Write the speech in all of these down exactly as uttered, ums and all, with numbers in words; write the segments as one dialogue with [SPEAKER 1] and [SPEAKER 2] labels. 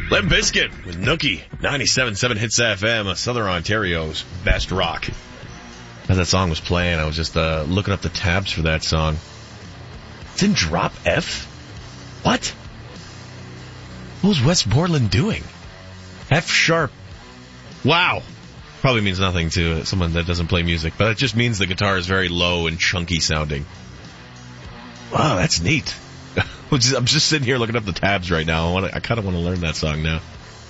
[SPEAKER 1] Limp Bizkit with Nookie, ninety-seven point seven Hits F M, Southern Ontario's best rock. As that song was playing, I was just uh, looking up the tabs for that song. It's in drop F? What? What was Wes Borland doing? F sharp. Wow. Probably means nothing to someone that doesn't play music, but it just means the guitar is very low and chunky sounding. Wow, that's neat. I'm just sitting here looking up the tabs right now. I, wanna, I kind of want to learn that song now.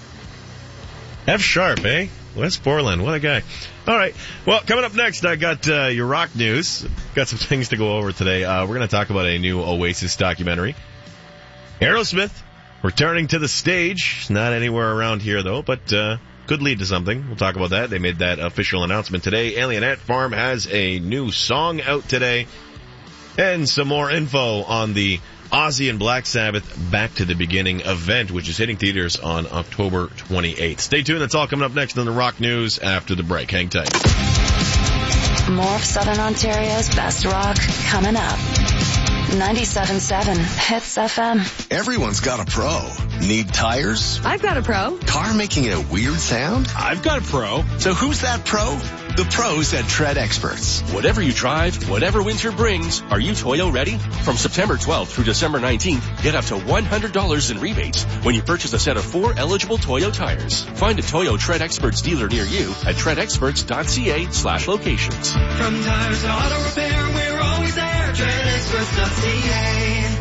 [SPEAKER 1] F sharp, eh? Wes Borland, what a guy. All right. Well, coming up next, I got uh, your rock news. Got some things to go over today. Uh, we're going to talk about a new Oasis documentary. Aerosmith returning to the stage. Not anywhere around here, though, but uh, could lead to something. We'll talk about that. They made that official announcement today. Alien Ant Farm has a new song out today. And some more info on the Ozzy and Black Sabbath Back to the Beginning event, which is hitting theaters on October twenty-eighth. Stay tuned. That's all coming up next on the Rock News after the break. Hang tight.
[SPEAKER 2] More of Southern Ontario's best rock coming up. ninety-seven point seven Hits F M.
[SPEAKER 3] Everyone's got a pro. Need tires?
[SPEAKER 4] I've got a pro.
[SPEAKER 3] Car making a weird sound?
[SPEAKER 5] I've got a pro.
[SPEAKER 3] So who's that pro? The pros at Tread Experts.
[SPEAKER 5] Whatever you drive, whatever winter brings, are you Toyo ready? From September twelfth through December nineteenth, get up to one hundred dollars in rebates when you purchase a set of four eligible Toyo tires. Find a Toyo Tread Experts dealer near you at treadexperts.ca slash locations.
[SPEAKER 6] From tires to auto repair, we're always there. tread experts dot c a.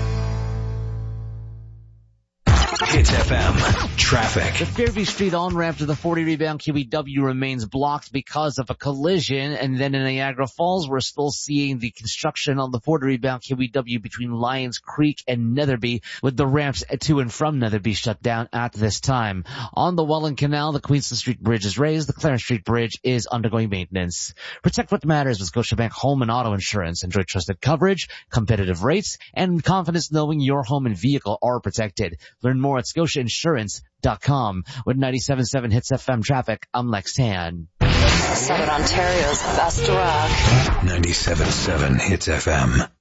[SPEAKER 7] Hits F M. Traffic.
[SPEAKER 8] The Fairview Street on-ramp to the forty rebound Q E W remains blocked because of a collision. And then in Niagara Falls, we're still seeing the construction on the forty rebound Q E W between Lions Creek and Netherby, with the ramps to and from Netherby shut down at this time. On the Welland Canal, the Queenston Street Bridge is raised. The Clarence Street Bridge is undergoing maintenance. Protect what matters with Scotiabank Home and Auto Insurance. Enjoy trusted coverage, competitive rates, and confidence knowing your home and vehicle are protected. Learn more at scotia insurance dot com. With ninety-seven point seven Hits F M traffic, I'm Lex Tan.
[SPEAKER 2] Southern Ontario's best rock.
[SPEAKER 7] ninety-seven point seven Hits F M.